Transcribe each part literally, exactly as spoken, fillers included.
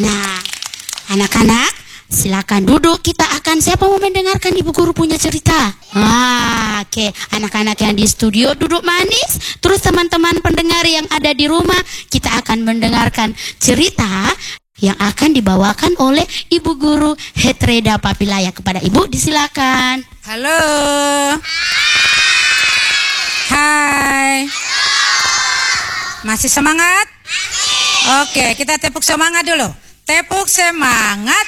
Nah, anak-anak, silakan duduk. Kita akan, siapa mau mendengarkan ibu guru punya cerita? Ah, oke. Okay. Anak-anak yang di studio duduk manis. Terus teman-teman pendengar yang ada di rumah, kita akan mendengarkan cerita yang akan dibawakan oleh ibu guru Hetreda Papilaya. Kepada ibu disilakan. Halo. Hai. Masih semangat? Oke, kita tepuk semangat dulu. Tepuk semangat.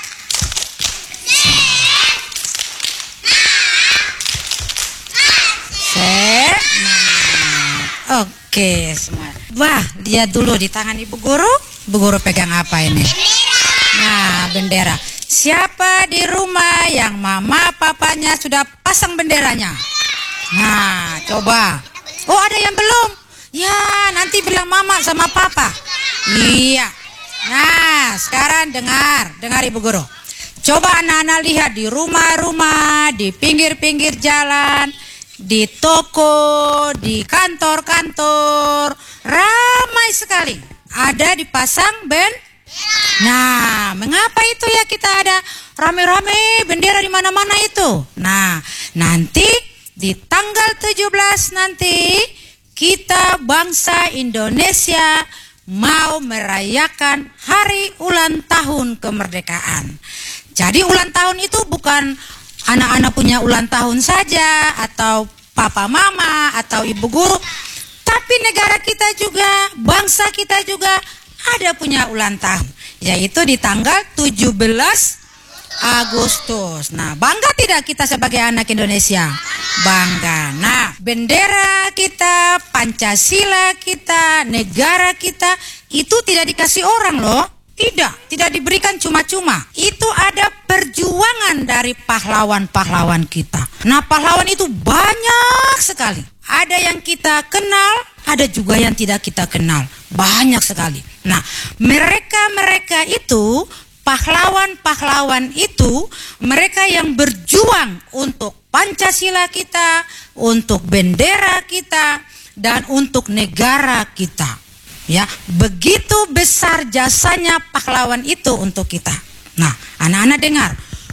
Oke, semua. Wah, lihat dulu di tangan ibu guru. Ibu guru pegang apa ini? Nah, bendera. Siapa di rumah yang mama papanya sudah pasang benderanya? Nah, coba. Oh, ada yang belum? Ya, nanti bilang mama sama papa. Iya. Nah, sekarang dengar, dengar ibu guru. Coba anak-anak lihat di rumah-rumah, di pinggir-pinggir jalan, di toko, di kantor-kantor, ramai sekali. Ada dipasang ben. Nah, mengapa itu ya kita ada rame-rame bendera di mana-mana itu? Nah, nanti di tanggal tujuh belas nanti kita bangsa Indonesia mau merayakan hari ulang tahun kemerdekaan. Jadi ulang tahun itu bukan anak-anak punya ulang tahun saja, atau papa mama, atau ibu guru. Tapi negara kita juga, bangsa kita juga ada punya ulang tahun, yaitu di tanggal tujuh belas Agustus. Nah, bangga tidak kita sebagai anak Indonesia? Bangga. Nah, bendera kita, Pancasila kita, negara kita, itu tidak dikasih orang loh. Tidak, tidak diberikan cuma-cuma. Itu ada perjuangan dari pahlawan-pahlawan kita. Nah, pahlawan itu banyak sekali. Ada yang kita kenal, ada juga yang tidak kita kenal. Banyak sekali. Nah, mereka-mereka itu, pahlawan-pahlawan itu, mereka yang berjuang untuk Pancasila kita, untuk bendera kita, dan untuk negara kita. Ya, begitu besar jasanya pahlawan itu untuk kita. Nah, anak-anak dengar.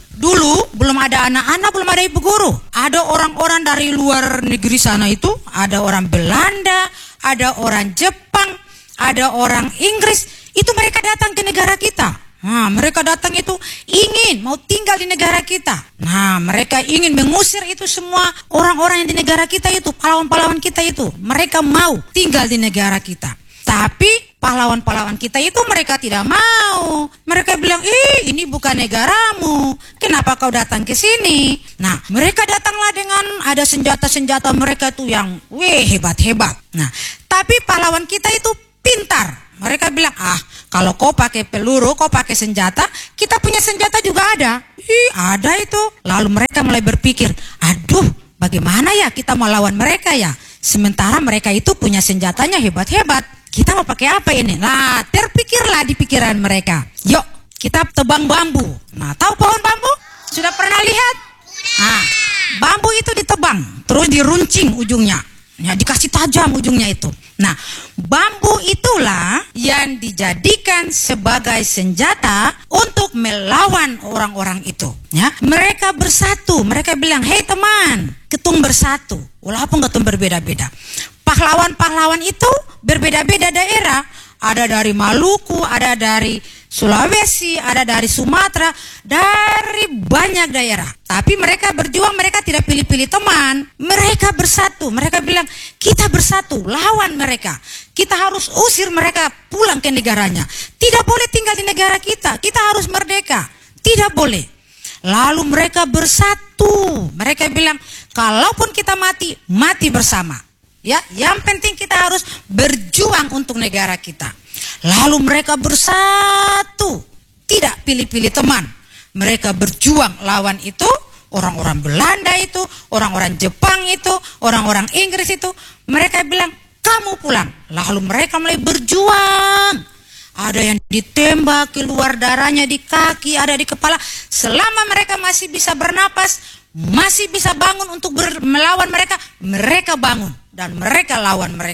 Dulu belum ada anak-anak, belum ada ibu guru. Ada orang-orang dari luar negeri sana itu, ada orang Belanda, ada orang Jepang, ada orang Inggris. Itu mereka datang ke negara kita. Nah, mereka datang itu ingin mau tinggal di negara kita. Nah, mereka ingin mengusir itu semua orang-orang yang di negara kita itu, pahlawan-pahlawan kita itu. Mereka mau tinggal di negara kita. Tapi pahlawan-pahlawan kita itu mereka tidak mau. Mereka bilang, "Ih, ini bukan negaramu. Kenapa kau datang ke sini?" Nah, mereka datanglah dengan ada senjata-senjata mereka itu yang weh hebat-hebat. Nah, tapi pahlawan kita itu pintar. Mereka bilang, "Ah, kalau kau pakai peluru, kau pakai senjata, kita punya senjata juga ada." Ih, ada itu. Lalu mereka mulai berpikir, "Aduh, bagaimana ya kita mau lawan mereka ya? Sementara mereka itu punya senjatanya hebat-hebat. Kita mau pakai apa ini?" Nah, terpikirlah di pikiran mereka. Yuk, kita tebang bambu. Nah, tahu pohon bambu? Sudah pernah lihat? Nah, bambu itu ditebang, terus diruncing ujungnya. Ya, dikasih tajam ujungnya itu. Nah, bambu itulah yang dijadikan sebagai senjata untuk melawan orang-orang itu. Ya, mereka bersatu. Mereka bilang, "Hei teman, ketung bersatu. Walaupun ketung berbeda-beda." Pahlawan-pahlawan itu berbeda-beda daerah. Ada dari Maluku, ada dari Sulawesi, ada dari Sumatera, dari banyak daerah. Tapi mereka berjuang, mereka tidak pilih-pilih teman. Mereka bersatu, mereka bilang, "Kita bersatu, lawan mereka. Kita harus usir mereka pulang ke negaranya. Tidak boleh tinggal di negara kita, kita harus merdeka. Tidak boleh." Lalu mereka bersatu. Mereka bilang, "Kalaupun kita mati, mati bersama. Ya, yang penting kita harus berjuang untuk negara kita." Lalu mereka bersatu, tidak pilih-pilih teman. Mereka berjuang lawan itu, orang-orang Belanda itu, orang-orang Jepang itu, orang-orang Inggris itu. Mereka bilang, "Kamu pulang." Lalu mereka mulai berjuang. Ada yang ditembak, keluar darahnya di kaki, ada di kepala. Selama mereka masih bisa bernapas, masih bisa bangun untuk ber- melawan mereka, mereka bangun dan mereka lawan mereka.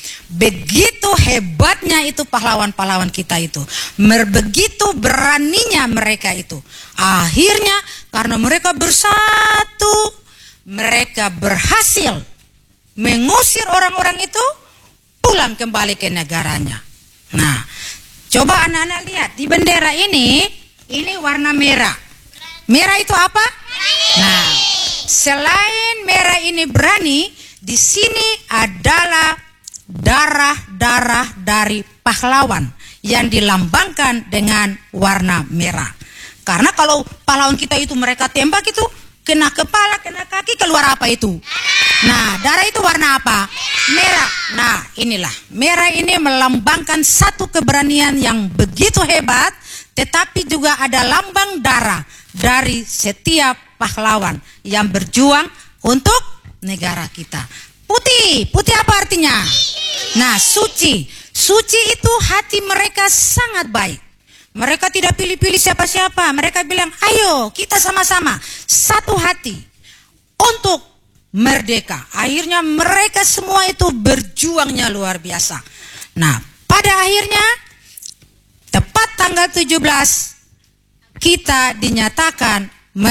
begitu hebatnya itu pahlawan-pahlawan kita itu, begitu beraninya mereka itu. Akhirnya karena mereka bersatu, mereka berhasil mengusir orang-orang itu pulang kembali ke negaranya. Nah, coba anak-anak lihat di bendera ini, ini warna merah. Merah itu apa? Nah, selain merah ini berani, di sini adalah darah-darah dari pahlawan yang dilambangkan dengan warna merah. Karena kalau pahlawan kita itu mereka tembak itu kena kepala, kena kaki, keluar apa itu? Nah, darah itu warna apa? Merah. Nah, inilah merah ini melambangkan satu keberanian yang begitu hebat, tetapi juga ada lambang darah dari setiap pahlawan yang berjuang untuk negara kita. Putih, putih apa artinya? Nah, suci. Suci itu hati mereka sangat baik. Mereka tidak pilih-pilih siapa-siapa. Mereka bilang, ayo kita sama-sama satu hati untuk merdeka. Akhirnya mereka semua itu berjuangnya luar biasa. Nah, pada akhirnya tepat tanggal tujuh belas kita dinyatakan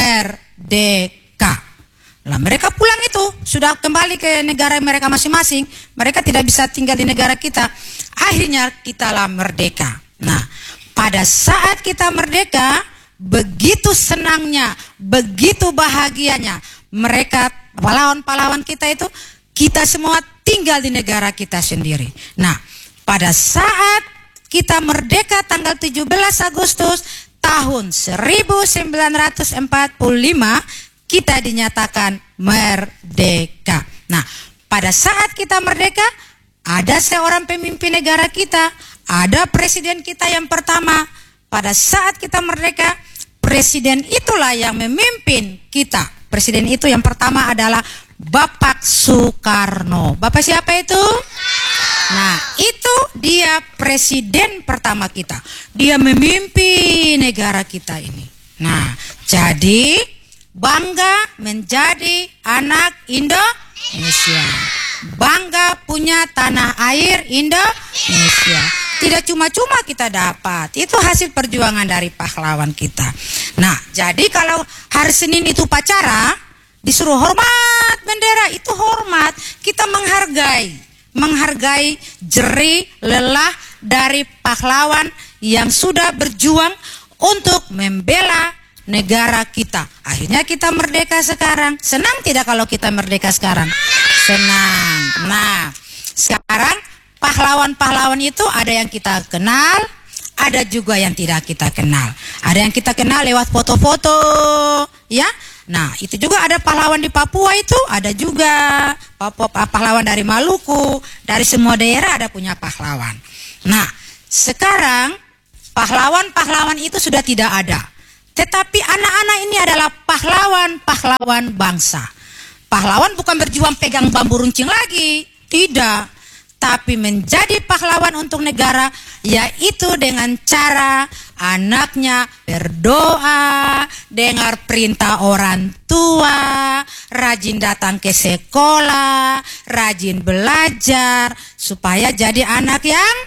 merdeka. Lah mereka pulang itu sudah kembali ke negara mereka masing-masing. Mereka tidak bisa tinggal di negara kita. Akhirnya kitalah merdeka. Nah, pada saat kita merdeka, begitu senangnya, begitu bahagianya mereka pahlawan-pahlawan kita itu, kita semua tinggal di negara kita sendiri. Nah, pada saat kita merdeka tanggal tujuh belas Agustus tahun seribu sembilan ratus empat puluh lima, kita dinyatakan merdeka. Nah, pada saat kita merdeka, ada seorang pemimpin negara kita, ada presiden kita yang pertama. Pada saat kita merdeka, presiden itulah yang memimpin kita. Presiden itu yang pertama adalah Bapak Soekarno. Bapak siapa itu? Nah, itu dia presiden pertama kita. Dia memimpin negara kita ini. Nah, jadi bangga menjadi anak Indonesia. Bangga punya tanah air Indonesia. Tidak cuma-cuma kita dapat. Itu hasil perjuangan dari pahlawan kita. Nah, jadi kalau hari Senin itu upacara, disuruh hormat bendera, itu hormat. Kita menghargai. Menghargai jerih lelah dari pahlawan yang sudah berjuang untuk membela negara kita. Akhirnya kita merdeka sekarang. Senang tidak kalau kita merdeka sekarang? Senang. Nah, sekarang pahlawan-pahlawan itu ada yang kita kenal, ada juga yang tidak kita kenal. Ada yang kita kenal lewat foto-foto, ya. Nah, itu juga ada pahlawan di Papua itu, ada juga pahlawan dari Maluku, dari semua daerah ada punya pahlawan. Nah, sekarang pahlawan-pahlawan itu sudah tidak ada. Tetapi anak-anak ini adalah pahlawan-pahlawan bangsa. Pahlawan bukan berjuang pegang bambu runcing lagi, tidak. Tapi menjadi pahlawan untuk negara, yaitu dengan cara anaknya berdoa, dengar perintah orang tua, rajin datang ke sekolah, rajin belajar, supaya jadi anak yang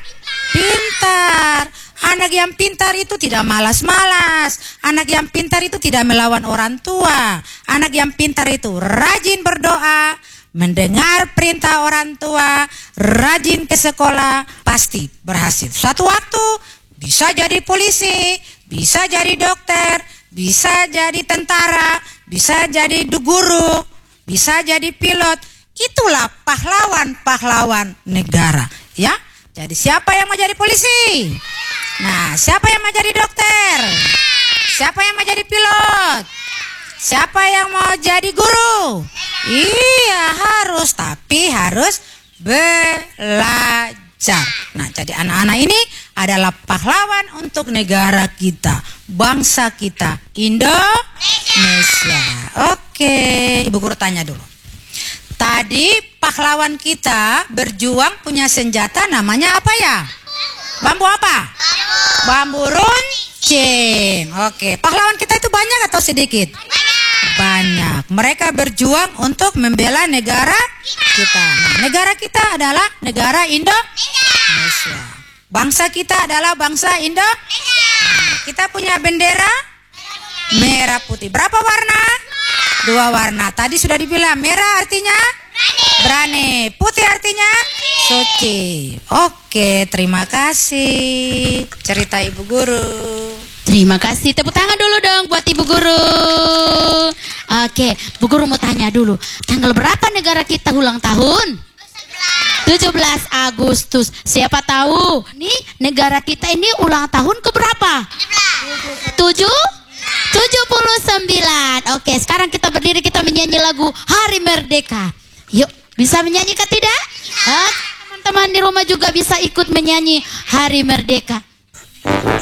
pintar. Anak yang pintar itu tidak malas-malas. Anak yang pintar itu tidak melawan orang tua. Anak yang pintar itu rajin berdoa, mendengar perintah orang tua, rajin ke sekolah, pasti berhasil. Suatu waktu bisa jadi polisi, bisa jadi dokter, bisa jadi tentara, bisa jadi guru, bisa jadi pilot. Itulah pahlawan-pahlawan negara, ya. Jadi siapa yang mau jadi polisi? Nah, siapa yang mau jadi dokter? Siapa yang mau jadi pilot? Siapa yang mau jadi guru? Iya, harus, tapi harus belajar. Nah, jadi anak-anak ini adalah pahlawan untuk negara kita, bangsa kita, Indonesia. Oke, Ibu Guru tanya dulu. Tadi pahlawan kita berjuang punya senjata namanya apa ya? Bambu apa? Bambu runcing. Oke, pahlawan kita itu banyak atau sedikit? banyak. Mereka berjuang untuk membela negara kita. Nah, negara kita adalah negara Indonesia. Bangsa kita adalah bangsa Indonesia. Nah, kita punya bendera merah putih. Berapa warna? Dua warna. Tadi sudah dibilang merah artinya berani, putih artinya suci. Oke, terima kasih cerita Ibu Guru. Terima kasih. Tepuk tangan dulu dong buat Ibu Guru. Oke, Bu Guru mau tanya dulu. Tanggal berapa negara kita ulang tahun? tujuh belas Agustus. Siapa tahu nih negara kita ini ulang tahun ke berapa? tujuh tujuh puluh sembilan. Oke, sekarang kita berdiri, kita menyanyi lagu Hari Merdeka. Yuk, bisa menyanyi kah tidak? Ah, teman-teman di rumah juga bisa ikut menyanyi Hari Merdeka.